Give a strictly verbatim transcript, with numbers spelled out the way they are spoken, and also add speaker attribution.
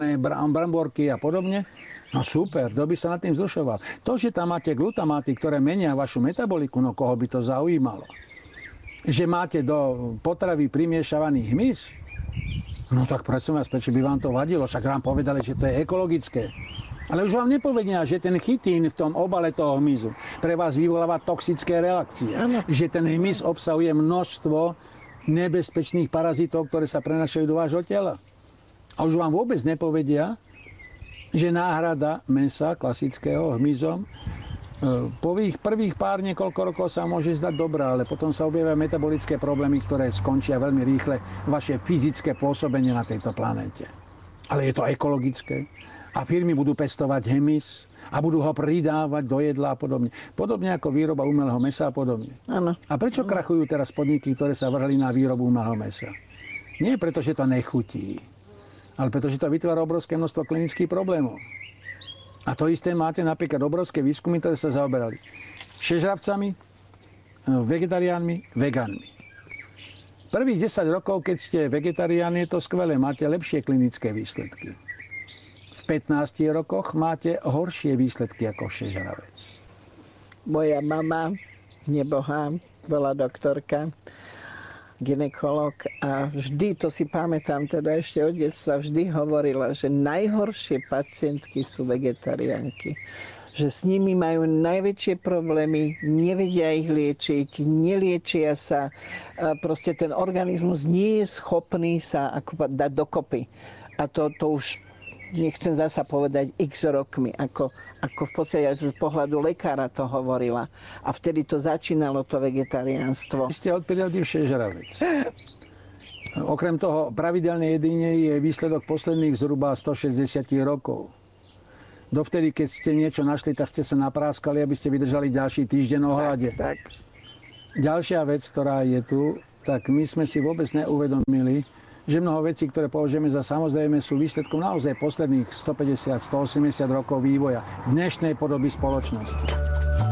Speaker 1: bramborky a podobne. No super, kto by sa nad tým vzrušoval. To, že tam máte glutamáty, ktoré menia vašu metaboliku, no koho by to zaujímalo. Že máte do potravy primiešavaný hmyz, no tak prosím vás, prečo by vám to vadilo? Však vám povedali, že to je ekologické. Ale už vám nepovedia, že ten chytín v tom obale toho hmyzu pre vás vyvoláva toxické reakcie. Ano. Že ten hmyz obsahuje množstvo nebezpečných parazitov, ktoré sa prenašajú do vášho tela. A už vám vôbec nepovedia, že náhrada mäsa klasického hmyzom po ich prvých pár niekoľko rokov sa môže zdať dobrá, ale potom sa objavia metabolické problémy, ktoré skončia veľmi rýchle vaše fyzické pôsobenie na tejto planéte. Ale je to ekologické. A firmy budú pestovať hmyz a budú ho pridávať do jedla a podobne. Podobne ako výroba umelého mäsa a podobne.
Speaker 2: Áno.
Speaker 1: A prečo krachujú teraz podniky, ktoré sa vrhli na výrobu umelého mäsa? Nie preto, že to nechutí, ale preto, že to vytvára obrovské množstvo klinických problémov. A to isté máte napríklad obrovské výskumy, ktoré sa zaoberali všežravcami, vegetariánmi, vegánmi. Prvých desať rokov, keď ste vegetarián, je to skvelé, máte lepšie klinické výsledky. V pätnástich rokoch máte horšie výsledky ako všežravec.
Speaker 2: Moja mama, nebohá, bola doktorka, gynekolog a vždy, to si pamätám teda ešte od detstva, vždy hovorila, že najhoršie pacientky sú vegetariánky. Že s nimi majú najväčšie problémy, nevedia ich liečiť, neliečia sa, proste ten organizmus nie je schopný sa ako dať dokopy. A to, to už nechcem zasa povedať x rokmi, ako, ako v podstate z pohľadu lekára to hovorila. A vtedy to začínalo, to vegetariánstvo.
Speaker 1: Vy ste od prírody všežravec. Okrem toho, pravidelné jedenie je výsledok posledných zhruba stošesťdesiat rokov. Dovtedy, keď ste niečo našli, tak ste sa napráskali, aby ste vydržali ďalší týždeň o hlade.
Speaker 2: Tak, tak.
Speaker 1: Ďalšia vec, ktorá je tu, tak my sme si vôbec neuvedomili, že mnoho vecí, ktoré považujeme za samozrejme, sú výsledkom naozaj posledných stopäťdesiat až stoosemdesiat rokov vývoja dnešnej podoby spoločnosti.